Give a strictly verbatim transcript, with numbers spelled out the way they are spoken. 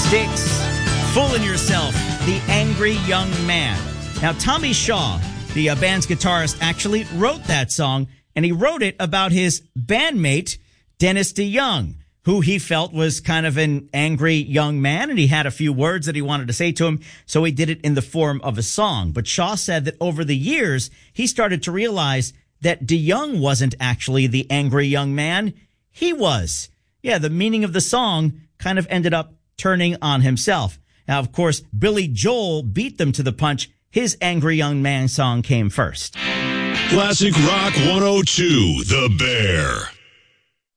Styx, Fooling Yourself, The Angry Young Man. Now, Tommy Shaw, the uh, band's guitarist, actually wrote that song, and he wrote it about his bandmate, Dennis DeYoung, who he felt was kind of an angry young man, and he had a few words that he wanted to say to him, so he did it in the form of a song. But Shaw said that over the years, he started to realize that DeYoung wasn't actually the angry young man. He was. Yeah, the meaning of the song kind of ended up turning on himself. Now, of course, Billy Joel beat them to the punch. His Angry Young Man song came first. Classic Rock one oh two, The Bear.